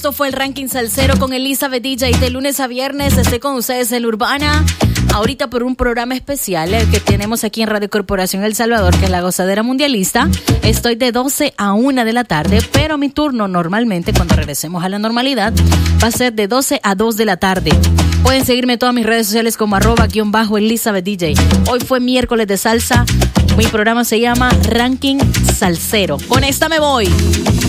Esto fue el Ranking Salsero con Elizabeth DJ. De lunes a viernes estoy con ustedes en Urbana. Ahorita por un programa especial que tenemos aquí en Radio Corporación El Salvador, que es la Gozadera Mundialista. Estoy de 12 a 1 de la tarde, pero mi turno normalmente, cuando regresemos a la normalidad, va a ser de 12 a 2 de la tarde. Pueden seguirme en todas mis redes sociales como @Elizabeth DJ. Hoy fue miércoles de salsa. Mi programa se llama Ranking Salsero. Con esta me voy.